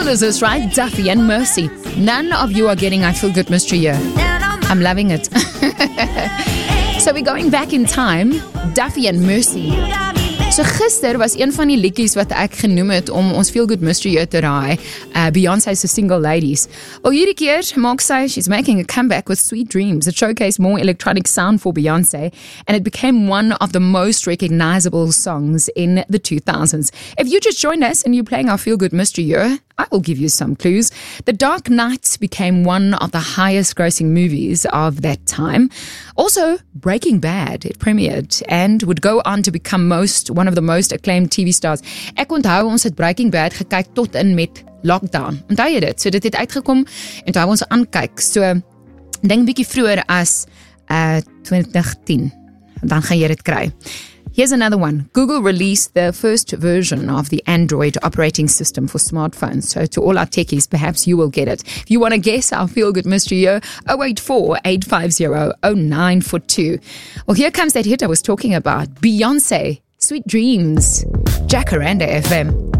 tune is this, right? Duffy and Mercy. None of you are getting I Feel Good Mystery here. I'm loving it. So we're going back in time. Duffy and Mercy. So gister was een van die liedjies wat ek genoem het om ons Feel Good Mystery te raai, Beyoncé's Single Ladies. Wel hierdie keer maak sy, she's making a comeback with Sweet Dreams. It showcased more electronic sound for Beyoncé, and it became one of the most recognizable songs in the 2000s. If you just joined us and you're playing our Feel Good Mystery year, I will give you some clues. The Dark Knight became one of the highest grossing movies of that time. Also, Breaking Bad, it premiered and would go on to become one of the most acclaimed TV stars. Ek onthou ons het Breaking Bad gekyk tot in met lockdown. Onthou jy dit? So dit het uitgekom en toe hou ons aankyk. So dink bietjie vroeër as 2010. Dan gaan jy dit kry. Here's another one. Google released the first version of the Android operating system for smartphones. So to all our techies, perhaps you will get it. If you want to guess our Feel Good Mystery year, 084-850-0942. Well, here comes that hit I was talking about. Beyoncé, Sweet Dreams, Jacaranda FM.